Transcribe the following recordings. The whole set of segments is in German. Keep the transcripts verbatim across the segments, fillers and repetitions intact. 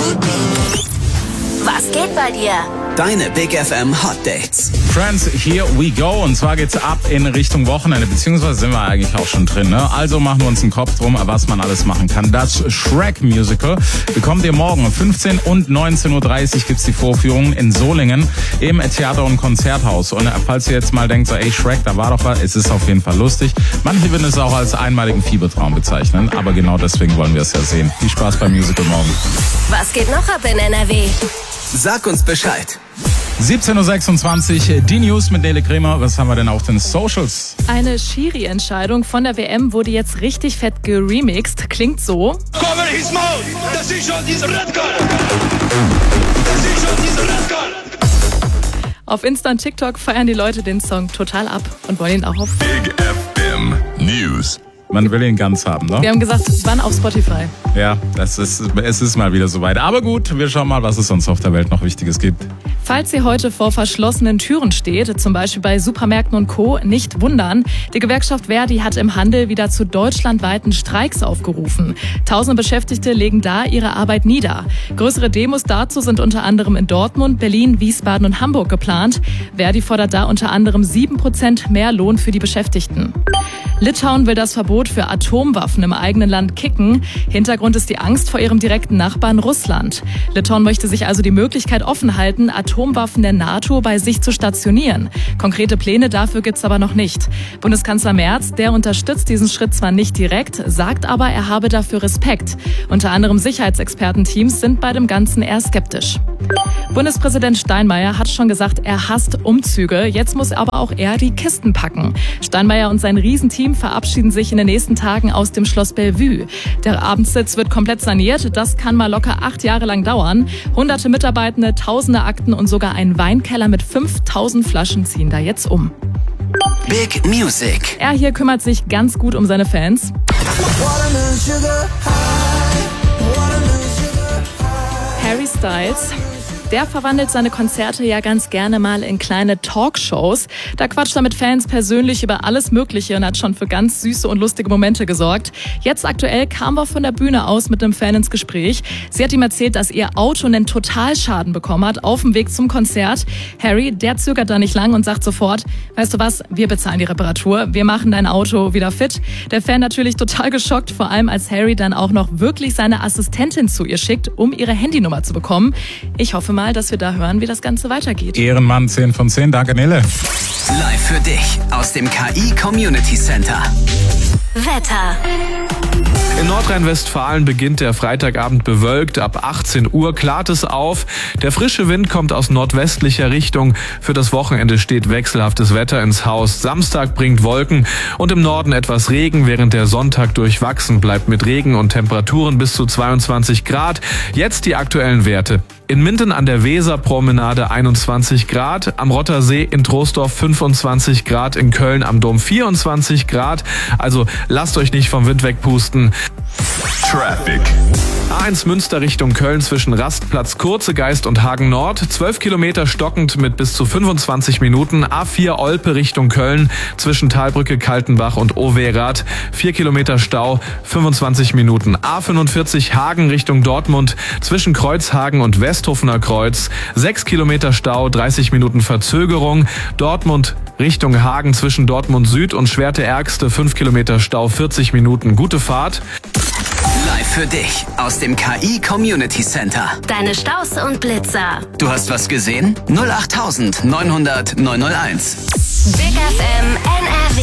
Was geht bei dir? Deine Big F M Hot Dates. Friends, here we go. Und zwar geht's ab in Richtung Wochenende, beziehungsweise sind wir eigentlich auch schon drin. Ne? Also machen wir uns einen Kopf drum, was man alles machen kann. Das Shrek Musical bekommt ihr morgen um fünfzehn und neunzehn Uhr dreißig gibt's die Vorführung in Solingen im Theater- und Konzerthaus. Und falls ihr jetzt mal denkt, so, ey Shrek, da war doch was, es ist auf jeden Fall lustig. Manche würden es auch als einmaligen Fiebertraum bezeichnen, aber genau deswegen wollen wir es ja sehen. Viel Spaß beim Musical morgen. Was geht noch ab in N R W? Sag uns Bescheid. siebzehn Uhr sechsundzwanzig, die News mit Nele Kremer. Was haben wir denn auf den Socials? Eine Schiri-Entscheidung von der W M wurde jetzt richtig fett geremixed. Klingt so. Cover his mouth! Das ist schon diese Red Card! Das ist schon diese Red Card! Auf Insta und TikTok feiern die Leute den Song total ab und wollen ihn auch auf... Big F M News. Man will ihn ganz haben, ne? Wir haben gesagt, wann auf Spotify? Ja, das ist, es ist mal wieder soweit. Aber gut, wir schauen mal, was es sonst auf der Welt noch Wichtiges gibt. Falls ihr heute vor verschlossenen Türen steht, zum Beispiel bei Supermärkten und Co., nicht wundern. Die Gewerkschaft Verdi hat im Handel wieder zu deutschlandweiten Streiks aufgerufen. Tausende Beschäftigte legen da ihre Arbeit nieder. Größere Demos dazu sind unter anderem in Dortmund, Berlin, Wiesbaden und Hamburg geplant. Verdi fordert da unter anderem sieben Prozent mehr Lohn für die Beschäftigten. Litauen will das Verbot für Atomwaffen im eigenen Land kicken. Hintergrund ist die Angst vor ihrem direkten Nachbarn Russland. Litauen möchte sich also die Möglichkeit offen halten, Atomwaffen der NATO bei sich zu stationieren. Konkrete Pläne dafür gibt's aber noch nicht. Bundeskanzler Merz, der unterstützt diesen Schritt zwar nicht direkt, sagt aber, er habe dafür Respekt. Unter anderem Sicherheitsexpertenteams sind bei dem Ganzen eher skeptisch. Bundespräsident Steinmeier hat schon gesagt, er hasst Umzüge. Jetzt muss aber auch er die Kisten packen. Steinmeier und sein Riesenteam verabschieden sich in den nächsten Tagen aus dem Schloss Bellevue. Der Abendssitz wird komplett saniert. Das kann mal locker acht Jahre lang dauern. Hunderte Mitarbeitende, tausende Akten und sogar ein Weinkeller mit fünftausend Flaschen ziehen da jetzt um. Big Music. Er hier kümmert sich ganz gut um seine Fans. Harry Styles. Der verwandelt seine Konzerte ja ganz gerne mal in kleine Talkshows. Da quatscht er mit Fans persönlich über alles Mögliche und hat schon für ganz süße und lustige Momente gesorgt. Jetzt aktuell kam er von der Bühne aus mit einem Fan ins Gespräch. Sie hat ihm erzählt, dass ihr Auto einen Totalschaden bekommen hat auf dem Weg zum Konzert. Harry, der zögert da nicht lang und sagt sofort, weißt du was, wir bezahlen die Reparatur, wir machen dein Auto wieder fit. Der Fan natürlich total geschockt, vor allem als Harry dann auch noch wirklich seine Assistentin zu ihr schickt, um ihre Handynummer zu bekommen. Ich hoffe mal, dass wir da hören, wie das Ganze weitergeht. Ehrenmann, zehn von zehn. Danke, Nele. Live für dich aus dem K I Community Center. Wetter. In Nordrhein-Westfalen beginnt der Freitagabend bewölkt. Ab achtzehn Uhr klart es auf. Der frische Wind kommt aus nordwestlicher Richtung. Für das Wochenende steht wechselhaftes Wetter ins Haus. Samstag bringt Wolken und im Norden etwas Regen, während der Sonntag durchwachsen bleibt mit Regen und Temperaturen bis zu zweiundzwanzig Grad. Jetzt die aktuellen Werte. In Minden an der Weserpromenade einundzwanzig Grad, am Rottersee in Troisdorf fünfundzwanzig Grad, in Köln am Dom vierundzwanzig Grad. Also lasst euch nicht vom Wind wegpusten. Traffic. A eins Münster Richtung Köln zwischen Rastplatz Kurzegeist und Hagen Nord. zwölf Kilometer stockend mit bis zu fünfundzwanzig Minuten. A vier Olpe Richtung Köln zwischen Talbrücke, Kaltenbach und Overath. vier Kilometer Stau, fünfundzwanzig Minuten. A fünfundvierzig Hagen Richtung Dortmund zwischen Kreuzhagen und Westhofener Kreuz. sechs Kilometer Stau, dreißig Minuten Verzögerung. Dortmund Richtung Hagen zwischen Dortmund Süd und Schwerte-Ärgste. fünf Kilometer Stau, vierzig Minuten. Gute Fahrt. Live für dich aus dem K I Community Center. Deine Staus und Blitzer. Du hast was gesehen? null acht neunhundert neunhunderteins. Big F M N R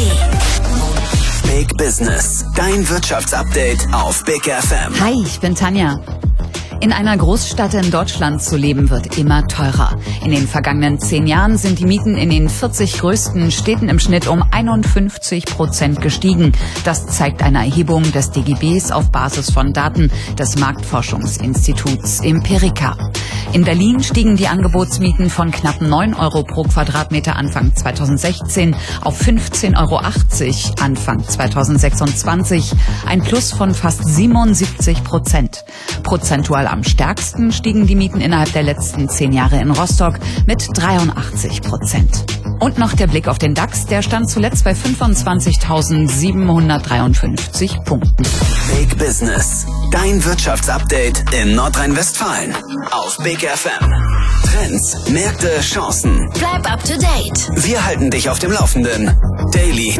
W. Big Business. Dein Wirtschaftsupdate auf Big F M. Hi, ich bin Tanja. In einer Großstadt in Deutschland zu leben wird immer teurer. In den vergangenen zehn Jahren sind die Mieten in den vierzig größten Städten im Schnitt um einundfünfzig Prozent gestiegen. Das zeigt eine Erhebung des D G Bs auf Basis von Daten des Marktforschungsinstituts Empirica. In Berlin stiegen die Angebotsmieten von knapp neun Euro pro Quadratmeter Anfang zweitausendsechzehn auf fünfzehn Euro achtzig Anfang zweitausendsechsundzwanzig. Ein Plus von fast siebenundsiebzig Prozent. Prozentual am stärksten stiegen die Mieten innerhalb der letzten zehn Jahre in Rostock mit dreiundachtzig Prozent. Und noch der Blick auf den DAX, der stand zuletzt bei fünfundzwanzigtausendsiebenhundertdreiundfünfzig Punkten. Big Business. Dein Wirtschaftsupdate in Nordrhein-Westfalen. Auf Big F M. Trends, Märkte, Chancen. Bleib up to date. Wir halten dich auf dem Laufenden. Daily